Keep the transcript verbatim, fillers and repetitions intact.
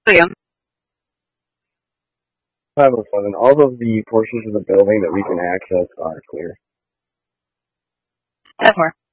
Yeah. five oh seven. All of the portions of the building that we can access are clear. That's more.